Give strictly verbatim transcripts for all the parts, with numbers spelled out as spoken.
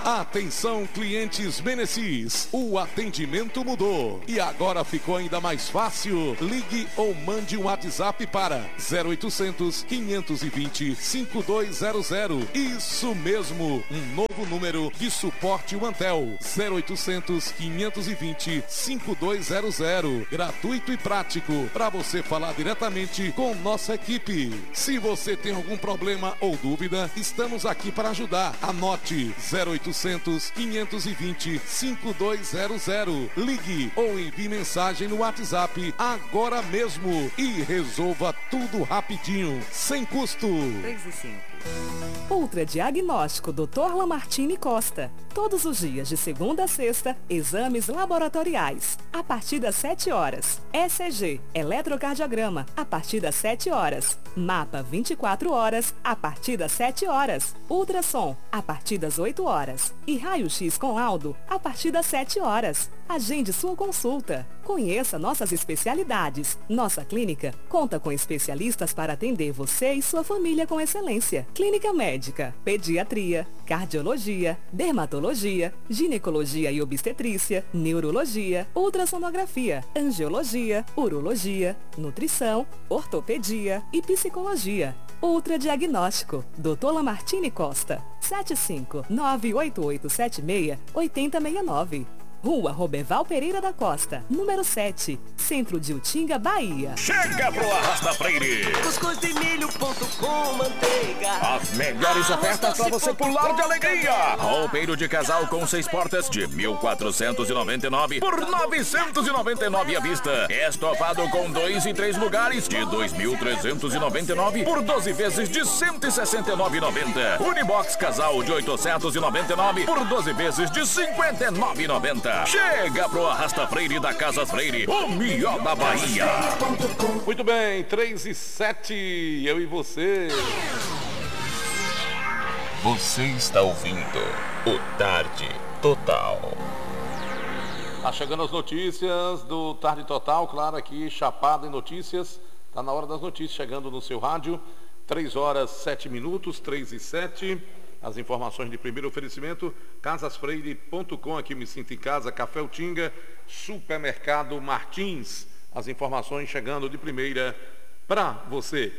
Atenção, clientes Menecis, o atendimento mudou e agora ficou ainda mais fácil. Ligue ou mande um WhatsApp para zero oitocentos, quinhentos e vinte, cinquenta e dois zero zero. Isso mesmo, um novo número de suporte Antel. zero oitocentos, quinhentos e vinte, cinquenta e dois zero zero. Gratuito e prático para você falar diretamente com nossa equipe. Se você tem algum problema ou dúvida, estamos aqui para ajudar. Anote zero oitocentos, quinhentos e vinte, cinquenta e dois zero zero. Ligue ou envie mensagem no WhatsApp agora mesmo e resolva tudo rapidinho, sem custo. três e cinco. Ultra Diagnóstico doutor Lamartine Costa. Todos os dias, de segunda a sexta, exames laboratoriais. A partir das sete horas. E C G, eletrocardiograma, a partir das sete horas. Mapa vinte e quatro horas, a partir das sete horas. Ultrassom, a partir das oito horas. E raio-x com laudo, a partir das sete horas. Agende sua consulta. Conheça nossas especialidades. Nossa clínica conta com especialistas para atender você e sua família com excelência. Clínica médica, pediatria, cardiologia, dermatologia, ginecologia e obstetrícia, neurologia, ultrassonografia, angiologia, urologia, nutrição, ortopedia e psicologia. Ultradiagnóstico, doutor Lamartine Costa, sete cinco nove oito oito sete seis oito zero seis nove. Rua Roberval Pereira da Costa, número sete, Centro de Utinga, Bahia. Chega pro Arrasta Freire! Cuscuz de milho ponto com manteiga. As melhores ofertas pra você pular de alegria. Roupeiro de casal com seis portas de mil quatrocentos e noventa e nove por novecentos e noventa e nove à vista. Estofado com dois e três lugares de dois mil trezentos e noventa e nove por doze vezes de cento e sessenta e nove reais e noventa centavos. Unibox casal de oitocentos e noventa e nove por doze vezes de cinquenta e nove reais e noventa centavos. Chega pro Arrasta Freire da Casas Freire, o melhor da Bahia. Muito bem, três e sete, eu e você. Você está ouvindo o Tarde Total. Tá chegando as notícias do Tarde Total, claro, aqui chapado em notícias. Tá na hora das notícias chegando no seu rádio. três horas, sete minutos, três e sete. As informações de primeiro oferecimento, casas freire ponto com, aqui me sinto em casa, Café Utinga, Supermercado Martins. As informações chegando de primeira para você.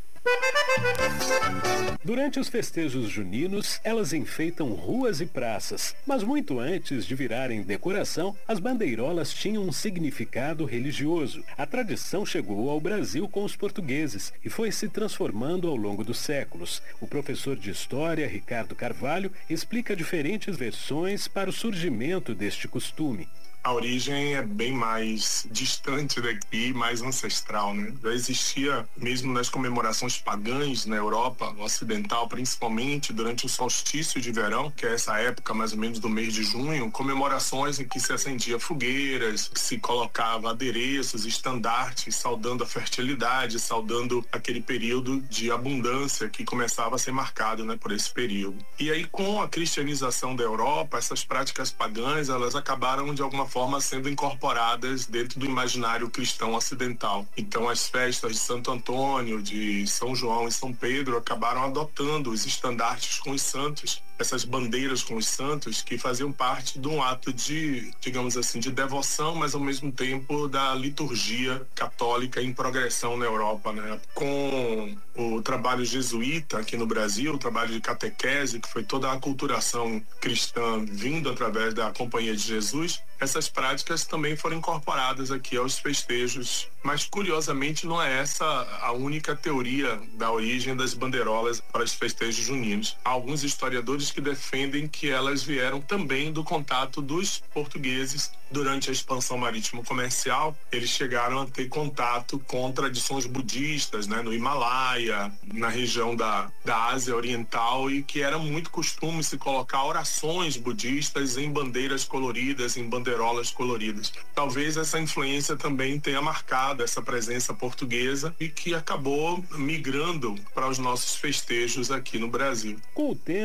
Durante os festejos juninos, elas enfeitam ruas e praças, mas muito antes de virarem decoração, as bandeirolas tinham um significado religioso. A tradição chegou ao Brasil com os portugueses e foi se transformando ao longo dos séculos. O professor de História, Ricardo Carvalho, explica diferentes versões para o surgimento deste costume. A origem é bem mais distante daqui, mais ancestral, né? Já existia, mesmo nas comemorações pagãs na Europa ocidental, principalmente durante o solstício de verão, que é essa época mais ou menos do mês de junho, comemorações em que se acendia fogueiras, que se colocava adereços, estandartes, saudando a fertilidade, saudando aquele período de abundância que começava a ser marcado, né, por esse período. E aí, com a cristianização da Europa, essas práticas pagãs, elas acabaram de alguma forma sendo incorporadas dentro do imaginário cristão ocidental. Então as festas de Santo Antônio, de São João e São Pedro acabaram adotando os estandartes com os santos, essas bandeiras com os santos, que faziam parte de um ato de, digamos assim, de devoção, mas ao mesmo tempo da liturgia católica em progressão na Europa, né? Com o trabalho jesuíta aqui no Brasil, o trabalho de catequese, que foi toda a aculturação cristã vindo através da Companhia de Jesus, essas práticas também foram incorporadas aqui aos festejos. Mas, curiosamente, não é essa a única teoria da origem das bandeirolas para os festejos juninos. Há alguns historiadores que defendem que elas vieram também do contato dos portugueses durante a expansão marítimo-comercial. Eles chegaram a ter contato com tradições budistas, né, no Himalaia, na região da, da Ásia Oriental, e que era muito costume se colocar orações budistas em bandeiras coloridas, em bandeirolas coloridas. Talvez essa influência também tenha marcado essa presença portuguesa e que acabou migrando para os nossos festejos aqui no Brasil. Com o tempo, as antigas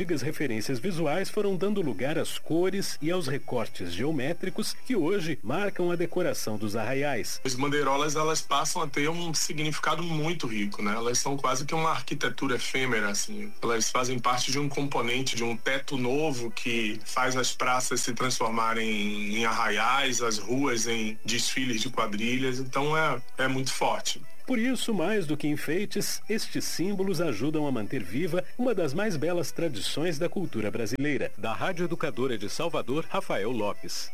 antigas referências visuais foram dando lugar às cores e aos recortes geométricos que hoje marcam a decoração dos arraiais. As bandeirolas, elas passam a ter um significado muito rico, né? Elas são quase que uma arquitetura efêmera, assim. Elas fazem parte de um componente, de um teto novo que faz as praças se transformarem em arraiais, as ruas em desfiles de quadrilhas. Então é, é muito forte. Por isso, mais do que enfeites, estes símbolos ajudam a manter viva uma das mais belas tradições da cultura brasileira. Da Rádio Educadora de Salvador, Rafael Lopes.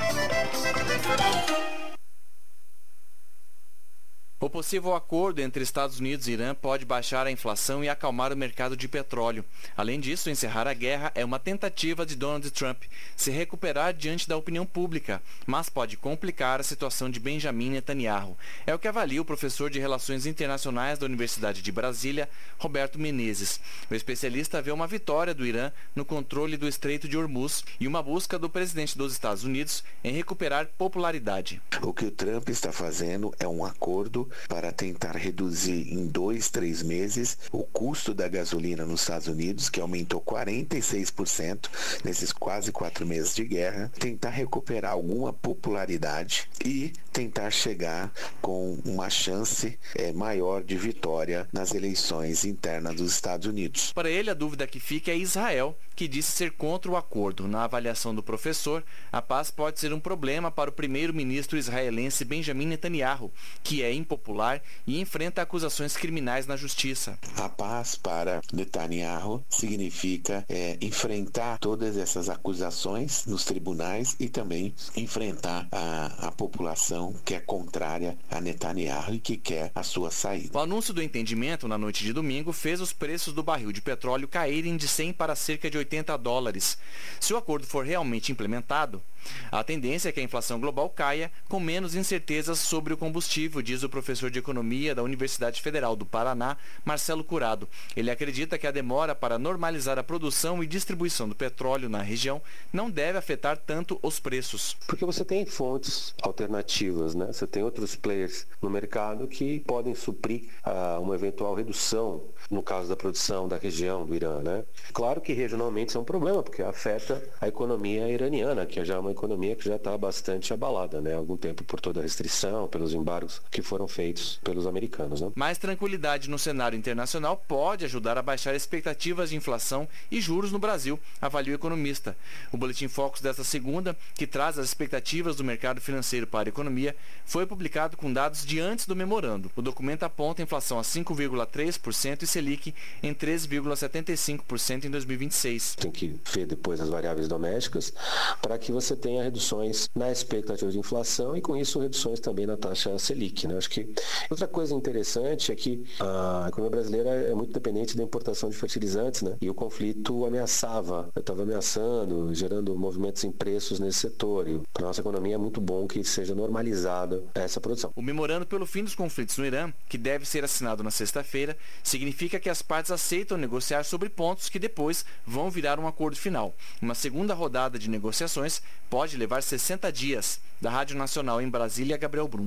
O possível acordo entre Estados Unidos e Irã pode baixar a inflação e acalmar o mercado de petróleo. Além disso, encerrar a guerra é uma tentativa de Donald Trump se recuperar diante da opinião pública, mas pode complicar a situação de Benjamin Netanyahu. É o que avalia o professor de Relações Internacionais da Universidade de Brasília, Roberto Menezes. O especialista vê uma vitória do Irã no controle do Estreito de Hormuz e uma busca do presidente dos Estados Unidos em recuperar popularidade. O que o Trump está fazendo é um acordo para tentar reduzir em dois, três meses o custo da gasolina nos Estados Unidos, que aumentou quarenta e seis por cento nesses quase quatro meses de guerra, tentar recuperar alguma popularidade e tentar chegar com uma chance é, maior de vitória nas eleições internas dos Estados Unidos. Para ele, a dúvida que fica é Israel, que disse ser contra o acordo. Na avaliação do professor, a paz pode ser um problema para o primeiro-ministro israelense Benjamin Netanyahu, que é impopular e enfrenta acusações criminais na justiça. A paz para Netanyahu significa é, enfrentar todas essas acusações nos tribunais e também enfrentar a, a população que é contrária a Netanyahu e que quer a sua saída. O anúncio do entendimento na noite de domingo fez os preços do barril de petróleo caírem de cem para cerca de oitenta dólares. Se o acordo for realmente implementado, a tendência é que a inflação global caia com menos incertezas sobre o combustível, diz o professor de Economia da Universidade Federal do Paraná, Marcelo Curado. Ele acredita que a demora para normalizar a produção e distribuição do petróleo na região não deve afetar tanto os preços. Porque você tem fontes alternativas, né? Você tem outros players no mercado que podem suprir uh, uma eventual redução, no caso da produção da região do Irã, né? Claro que regionalmente isso é um problema, porque afeta a economia iraniana, que é já uma economia que já está bastante abalada, né? Há algum tempo por toda a restrição, pelos embargos que foram feitos pelos americanos, né? Mais tranquilidade no cenário internacional pode ajudar a baixar expectativas de inflação e juros no Brasil, avalia o economista. O Boletim Focus desta segunda, que traz as expectativas do mercado financeiro para a economia, foi publicado com dados de antes do memorando. O documento aponta a inflação a cinco vírgula três por cento e Selic em treze vírgula setenta e cinco por cento em dois mil e vinte e seis. Tem que ver depois as variáveis domésticas para que você tenha reduções na expectativa de inflação e com isso reduções também na taxa Selic, né? Acho que outra coisa interessante é que a economia brasileira é muito dependente da importação de fertilizantes, né? E o conflito ameaçava, estava ameaçando, gerando movimentos em preços nesse setor. E para a nossa economia é muito bom que seja normalizada essa produção. O memorando pelo fim dos conflitos no Irã, que deve ser assinado na sexta-feira, significa que as partes aceitam negociar sobre pontos que depois vão virar um acordo final. Uma segunda rodada de negociações pode levar sessenta dias. Da Rádio Nacional em Brasília, Gabriel Brum.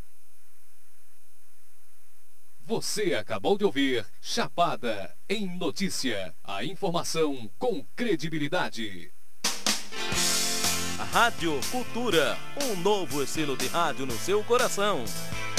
Você acabou de ouvir Chapada em Notícia. A informação com credibilidade. A Rádio Cultura, um novo estilo de rádio no seu coração.